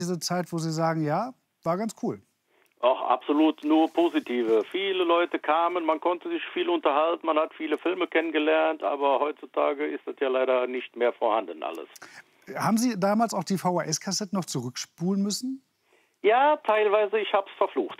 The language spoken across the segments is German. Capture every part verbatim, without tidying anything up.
diese Zeit, wo Sie sagen, ja, war ganz cool? Ach, absolut nur positive. Viele Leute kamen, man konnte sich viel unterhalten, man hat viele Filme kennengelernt, aber heutzutage ist das ja leider nicht mehr vorhanden alles. Haben Sie damals auch die V H S-Kassetten noch zurückspulen müssen? Ja, teilweise, ich hab's verflucht.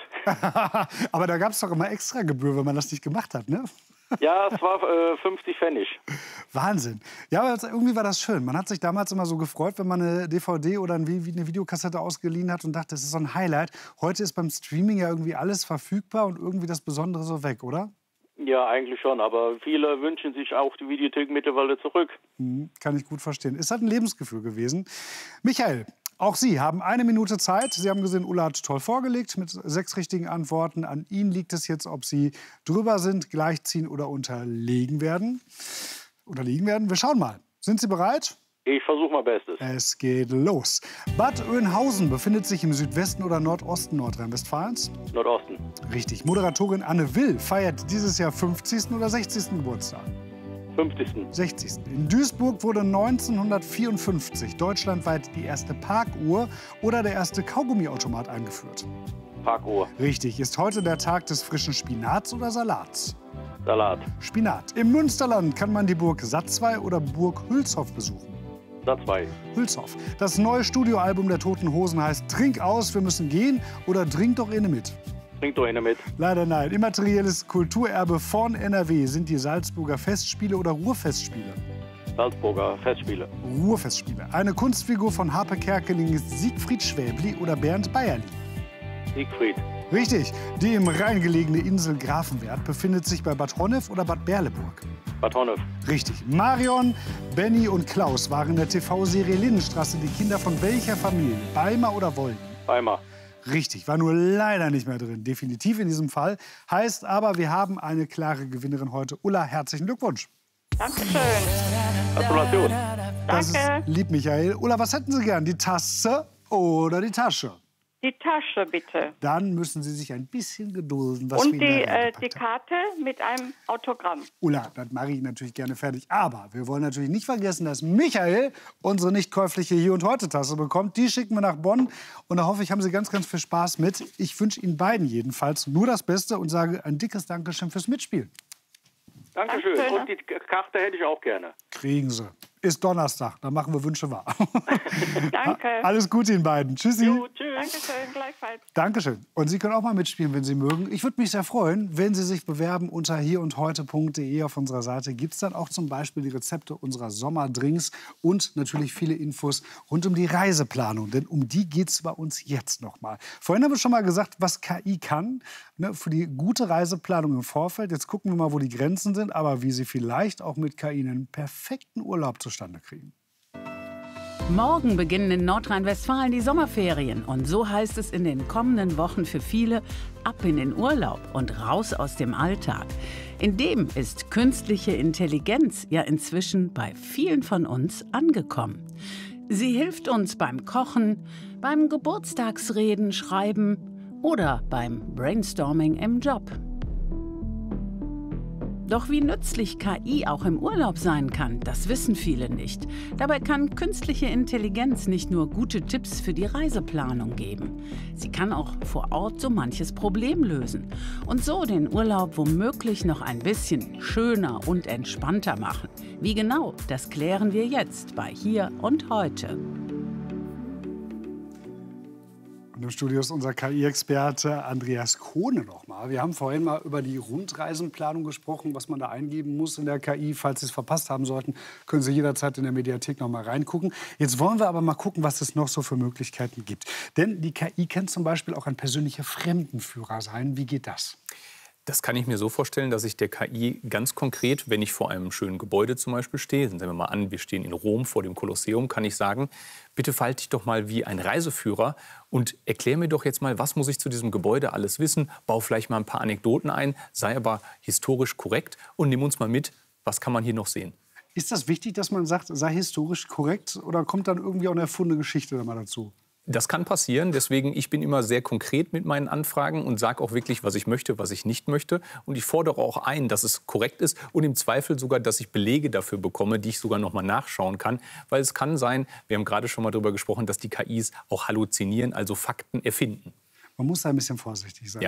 Aber da gab es doch immer extra Gebühr, wenn man das nicht gemacht hat, ne? Ja, es war äh, fünfzig Pfennig. Wahnsinn. Ja, aber irgendwie war das schön. Man hat sich damals immer so gefreut, wenn man eine D V D oder eine Videokassette ausgeliehen hat und dachte, das ist so ein Highlight. Heute ist beim Streaming ja irgendwie alles verfügbar und irgendwie das Besondere so weg, oder? Ja, eigentlich schon, aber viele wünschen sich auch die Videothek mittlerweile zurück. Mhm, kann ich gut verstehen. Ist halt ein Lebensgefühl gewesen. Michael, auch Sie haben eine Minute Zeit. Sie haben gesehen, Ulla hat toll vorgelegt mit sechs richtigen Antworten. An Ihnen liegt es jetzt, ob Sie drüber sind, gleichziehen oder unterlegen werden. Unterliegen werden. Wir schauen mal. Sind Sie bereit? Ich versuche mein Bestes. Es geht los. Bad Oeynhausen befindet sich im Südwesten oder Nordosten Nordrhein-Westfalens? Nordosten. Richtig. Moderatorin Anne Will feiert dieses Jahr fünfzigsten oder sechzigsten Geburtstag? fünfzigsten. sechzigsten. In Duisburg wurde neunzehnhundertvierundfünfzig deutschlandweit die erste Parkuhr oder der erste Kaugummiautomat eingeführt. Parkuhr. Richtig. Ist heute der Tag des frischen Spinats oder Salats? Salat. Spinat. Im Münsterland kann man die Burg Satzwey oder Burg Hülshoff besuchen. Satzwey. Hülshoff. Das neue Studioalbum der Toten Hosen heißt Trink aus, wir müssen gehen oder Trink doch eine mit. Trink doch eine mit. Leider nein. Immaterielles Kulturerbe von N R W sind die Salzburger Festspiele oder Ruhrfestspiele. Salzburger Festspiele. Ruhrfestspiele. Eine Kunstfigur von Harpe Kerkeling ist Siegfried Schwäbli oder Bernd Bayerli. Siegfried. Richtig. Die im Rhein gelegene Insel Grafenwert befindet sich bei Bad Honnef oder Bad Berleburg. Bad Honnef. Richtig. Marion, Benny und Klaus waren in der T V-Serie Lindenstraße die Kinder von welcher Familie? Beimer oder Wolden? Beimer. Richtig, war nur leider nicht mehr drin. Definitiv in diesem Fall. Heißt aber, wir haben eine klare Gewinnerin heute. Ulla, herzlichen Glückwunsch. Dankeschön. Gratulation. Das Danke. ist lieb, Michael. Ulla, was hätten Sie gern? Die Tasse oder die Tasche? Die Tasche, bitte. Dann müssen Sie sich ein bisschen gedulden. Was Und wir die, Ihnen da äh, reingepackt die haben. Karte mit einem Autogramm. Ulla, das mache ich natürlich gerne fertig. Aber wir wollen natürlich nicht vergessen, dass Michael unsere nicht käufliche Hier- und Heute-Tasse bekommt. Die schicken wir nach Bonn. Und da hoffe ich, haben Sie ganz, ganz viel Spaß mit. Ich wünsche Ihnen beiden jedenfalls nur das Beste und sage ein dickes Dankeschön fürs Mitspielen. Dankeschön. Dankeschön. Und die Karte hätte ich auch gerne. Kriegen Sie. Ist Donnerstag, dann machen wir Wünsche wahr. Danke. Alles Gute Ihnen beiden. Tschüssi. Jo, tschüss. Dankeschön, gleichfalls. Dankeschön. Und Sie können auch mal mitspielen, wenn Sie mögen. Ich würde mich sehr freuen, wenn Sie sich bewerben unter hierundheute punkt de auf unserer Seite. Gibt es dann auch zum Beispiel die Rezepte unserer Sommerdrinks und natürlich viele Infos rund um die Reiseplanung. Denn um die geht es bei uns jetzt noch mal. Vorhin haben wir schon mal gesagt, was K I kann, ne, für die gute Reiseplanung im Vorfeld. Jetzt gucken wir mal, wo die Grenzen sind, aber wie Sie vielleicht auch mit K I einen perfekten Urlaub zustande kriegen. Morgen beginnen in Nordrhein-Westfalen die Sommerferien. Und so heißt es in den kommenden Wochen für viele: ab in den Urlaub und raus aus dem Alltag. In dem ist künstliche Intelligenz ja inzwischen bei vielen von uns angekommen. Sie hilft uns beim Kochen, beim Geburtstagsreden schreiben oder beim Brainstorming im Job. Doch wie nützlich K I auch im Urlaub sein kann, das wissen viele nicht. Dabei kann künstliche Intelligenz nicht nur gute Tipps für die Reiseplanung geben. Sie kann auch vor Ort so manches Problem lösen und so den Urlaub womöglich noch ein bisschen schöner und entspannter machen. Wie genau, das klären wir jetzt bei Hier und Heute. Und im Studio ist unser K I-Experte Andreas Kohne noch mal. Wir haben vorhin mal über die Rundreisenplanung gesprochen, was man da eingeben muss in der K I. Falls Sie es verpasst haben sollten, können Sie jederzeit in der Mediathek noch mal reingucken. Jetzt wollen wir aber mal gucken, was es noch so für Möglichkeiten gibt. Denn die K I kann zum Beispiel auch ein persönlicher Fremdenführer sein. Wie geht das? Das kann ich mir so vorstellen, dass ich der K I ganz konkret, wenn ich vor einem schönen Gebäude zum Beispiel stehe, nehmen wir mal an, wir stehen in Rom vor dem Kolosseum, kann ich sagen, bitte verhalte dich doch mal wie ein Reiseführer und erklär mir doch jetzt mal, was muss ich zu diesem Gebäude alles wissen, bau vielleicht mal ein paar Anekdoten ein, sei aber historisch korrekt und nimm uns mal mit, was kann man hier noch sehen. Ist das wichtig, dass man sagt, sei historisch korrekt, oder kommt dann irgendwie auch eine erfundene Geschichte da mal dazu? Das kann passieren. Deswegen, ich bin immer sehr konkret mit meinen Anfragen und sage auch wirklich, was ich möchte, was ich nicht möchte. Und ich fordere auch ein, dass es korrekt ist und im Zweifel sogar, dass ich Belege dafür bekomme, die ich sogar noch mal nachschauen kann. Weil es kann sein, wir haben gerade schon mal darüber gesprochen, dass die K Is auch halluzinieren, also Fakten erfinden. Man muss da ein bisschen vorsichtig sein.